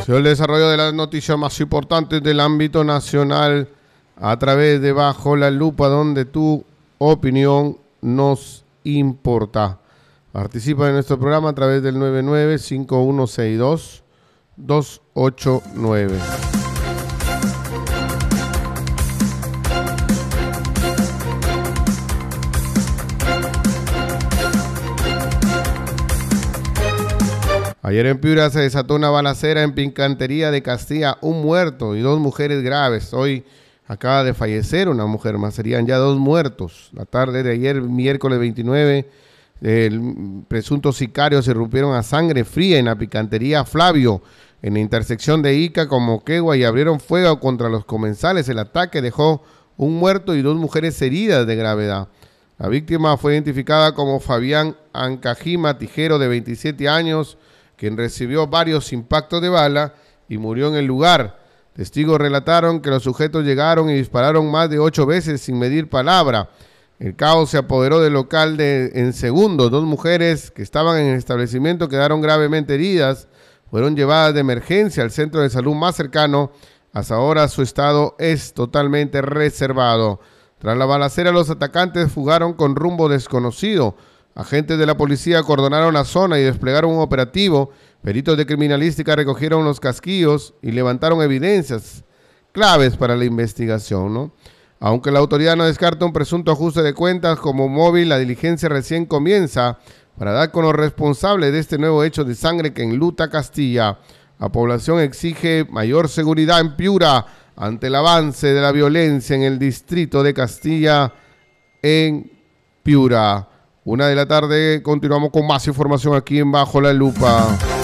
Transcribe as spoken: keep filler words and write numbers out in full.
El desarrollo de las noticias más importantes del ámbito nacional a través de Bajo la Lupa, donde tu opinión nos importa. Participa en nuestro programa a través del nueve nueve, cinco uno seis dos, dos ocho nueve. Ayer en Piura se desató una balacera en Pincantería de Castilla, un muerto y dos mujeres graves. Hoy acaba de fallecer una mujer más, serían ya dos muertos. La tarde de ayer, miércoles veintinueve, el presunto sicarios se irrumpieron a sangre fría en la Pincantería Flavio, en la intersección de Ica con Moquegua, y abrieron fuego contra los comensales. El ataque dejó un muerto y dos mujeres heridas de gravedad. La víctima fue identificada como Fabián Ancajima Tijero, de veintisiete años, quien recibió varios impactos de bala y murió en el lugar. Testigos relataron que los sujetos llegaron y dispararon más de ocho veces sin medir palabra. El caos se apoderó del local de, en segundos. Dos mujeres que estaban en el establecimiento quedaron gravemente heridas. Fueron llevadas de emergencia al centro de salud más cercano. Hasta ahora su estado es totalmente reservado. Tras la balacera, los atacantes fugaron con rumbo desconocido. Agentes de la policía acordonaron la zona y desplegaron un operativo. Peritos de criminalística recogieron los casquillos y levantaron evidencias claves para la investigación, ¿no? Aunque la autoridad no descarta un presunto ajuste de cuentas como móvil, la diligencia recién comienza para dar con los responsables de este nuevo hecho de sangre que enluta Castilla. La población exige mayor seguridad en Piura ante el avance de la violencia en el distrito de Castilla en Piura. Una de la tarde, continuamos con más información aquí en Bajo la Lupa.